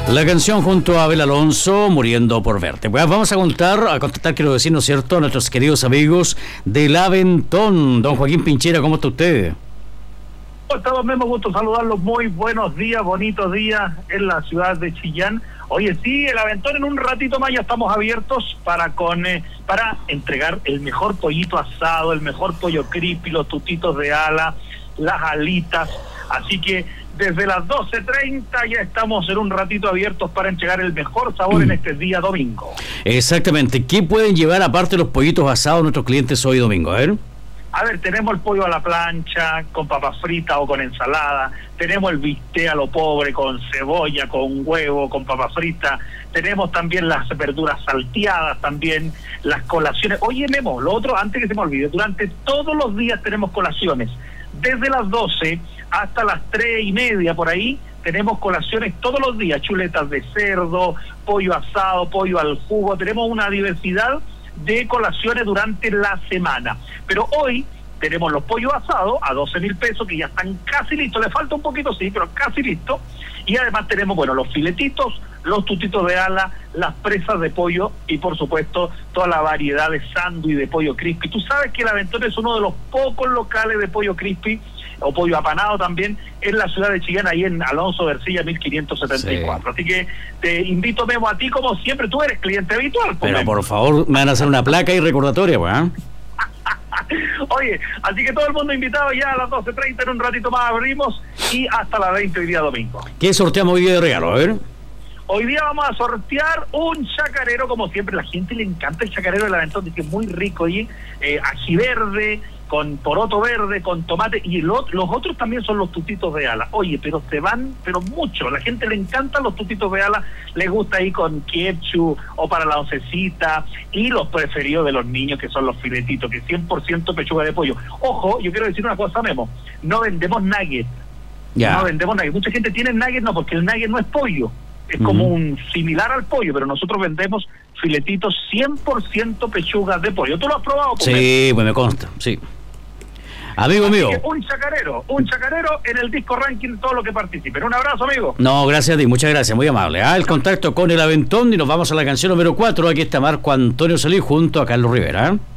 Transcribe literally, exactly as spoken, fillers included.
La canción junto a Abel Alonso, Muriendo por Verte. Pues vamos a contar, a contactar, quiero decir, ¿no es cierto?, a nuestros queridos amigos del Aventón. Don Joaquín Pinchera, ¿cómo está usted? Estamos, me gusto saludarlos. Muy buenos días, bonitos días en la ciudad de Chillán. Oye, sí, el Aventón en un ratito más ya estamos abiertos para con eh, para entregar el mejor pollito asado, el mejor pollo crispy, los tutitos de ala, las alitas. Así que desde las doce treinta ya estamos en un ratito abiertos para entregar el mejor sabor en este día domingo. Exactamente. ¿Qué pueden llevar aparte de los pollitos asados nuestros clientes hoy domingo? A ver. A ver, tenemos el pollo a la plancha, con papas fritas o con ensalada. Tenemos el bistec a lo pobre, con cebolla, con huevo, con papas fritas. Tenemos también las verduras salteadas, también las colaciones. Oye, Memo, lo otro, antes que se me olvide, durante todos los días tenemos colaciones. Desde las doce hasta las tres y media, por ahí, tenemos colaciones todos los días. Chuletas de cerdo, pollo asado, pollo al jugo. Tenemos una diversidad de colaciones durante la semana. Pero hoy tenemos los pollos asados a doce mil pesos, que ya están casi listos. Le falta un poquito, sí, pero casi listo. Y además tenemos, bueno, los filetitos, los tutitos de ala, las presas de pollo y, por supuesto, toda la variedad de sándwich de pollo crispy. Tú sabes que el Aventón es uno de los pocos locales de pollo crispy o pollo apanado también en la ciudad de Chillán, ahí en Alonso de Ercilla mil quinientos setenta y cuatro. Sí. Así que te invito, Memo, a ti como siempre. Tú eres cliente habitual. Pero Memo, por favor, me van a hacer una placa y recordatoria, pues, ¿eh? Oye, así que todo el mundo invitado ya a las doce treinta, en un ratito más abrimos y hasta las veinte hoy día domingo. ¿Qué sorteamos hoy día de regalo? A ver. Hoy día vamos a sortear un chacarero, como siempre. La gente le encanta el chacarero del Aventón, que es muy rico, y eh, ají verde, con poroto verde, con tomate, y el otro, los otros también son los tutitos de ala. Oye, pero se van, pero mucho. La gente le encantan los tutitos de ala, les gusta ahí con ketchup o para la oncecita, y los preferidos de los niños, que son los filetitos, que cien por ciento pechuga de pollo. Ojo, yo quiero decir una cosa, Memo, no vendemos nuggets. Ya. No vendemos nuggets. Mucha gente tiene nuggets, no, porque el nugget no es pollo. Es uh-huh. como un similar al pollo, pero nosotros vendemos filetitos cien por ciento pechugas de pollo. ¿Tú lo has probado? Sí, pues me consta, sí. Amigo mío. Un chacarero, un chacarero en el disco ranking, todo lo que participen. Un abrazo, amigo. No, gracias a ti, muchas gracias, muy amable. Ah, el contacto con el Aventón y nos vamos a la canción número cuatro. Aquí está Marco Antonio Solís junto a Carlos Rivera.